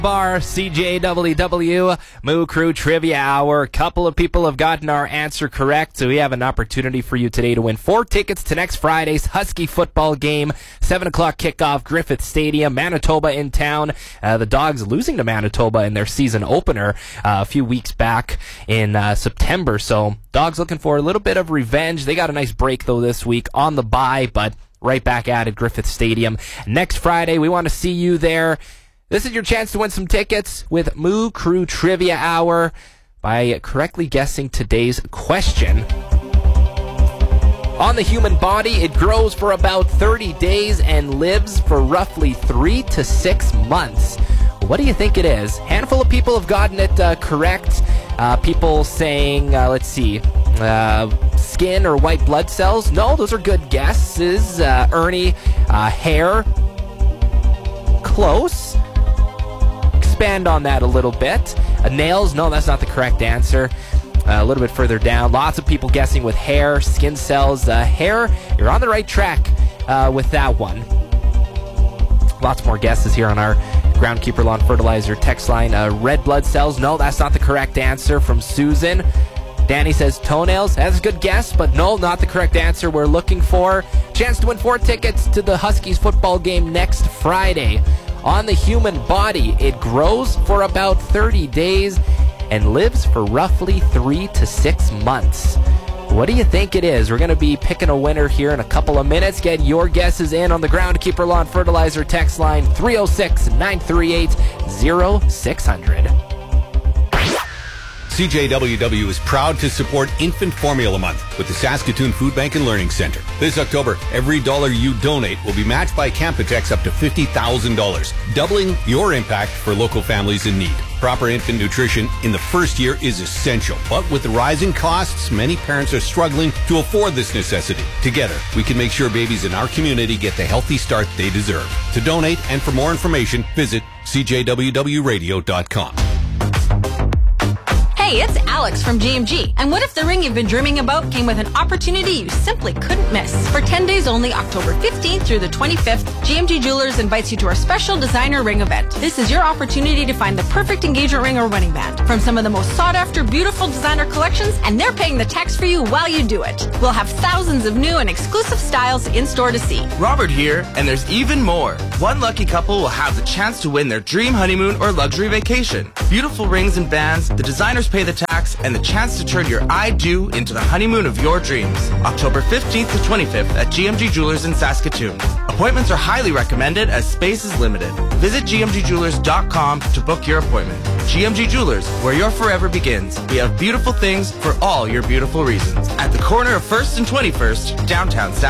Bar, CJWW, Moo Crew Trivia Hour. A couple of people have gotten our answer correct, so we have an opportunity for you today to win 4 tickets to next Friday's Husky football game. 7 o'clock kickoff, Griffith Stadium, Manitoba in town. The Dogs losing to Manitoba in their season opener a few weeks back in September, so Dogs looking for a little bit of revenge. They got a nice break, though, this week on the bye, but right back at Griffith Stadium. Next Friday, we want to see you there. This is your chance to win some tickets with Moo Crew Trivia Hour by correctly guessing today's question. On the human body, it grows for about 30 days and lives for roughly 3 to 6 months. What do you think it is? Handful of people have gotten it correct. People saying, let's see, skin or white blood cells. No, those are good guesses. Ernie, hair. Close. Expand on that a little bit. Nails, no, that's not the correct answer. A little bit further down, lots of people guessing with hair, skin cells. Hair, you're on the right track with that one. Lots more guesses here on our Groundkeeper Lawn Fertilizer text line. Red blood cells, no, that's not the correct answer from Susan. Danny says toenails. That's a good guess, but no, not the correct answer we're looking for. Chance to win 4 tickets to the Huskies football game next Friday. On the human body, it grows for about 30 days and lives for roughly 3 to 6 months. What do you think it is? We're going to be picking a winner here in a couple of minutes. Get your guesses in on the Groundkeeper Lawn Fertilizer text line 306-938-0600. CJWW is proud to support Infant Formula Month with the Saskatoon Food Bank and Learning Center. This October, every dollar you donate will be matched by Campotex up to $50,000, doubling your impact for local families in need. Proper infant nutrition in the first year is essential, but with the rising costs, many parents are struggling to afford this necessity. Together, we can make sure babies in our community get the healthy start they deserve. To donate and for more information, visit cjwwradio.com. Hey, it's Alex from GMG. And what if the ring you've been dreaming about came with an opportunity you simply couldn't miss? For 10 days only, October 15th through the 25th, GMG Jewelers invites you to our special designer ring event. This is your opportunity to find the perfect engagement ring or wedding band from some of the most sought-after, beautiful designer collections, and they're paying the tax for you while you do it. We'll have thousands of new and exclusive styles in-store to see. Robert here, and there's even more. One lucky couple will have the chance to win their dream honeymoon or luxury vacation. Beautiful rings and bands, the designers pay the tax, and the chance to turn your I do into the honeymoon of your dreams. October 15th to 25th at GMG Jewelers in Saskatoon. Appointments are highly recommended as space is limited. Visit gmgjewelers.com to book your appointment. GMG Jewelers, where your forever begins. We have beautiful things for all your beautiful reasons. At the corner of 1st and 21st, downtown Saskatoon.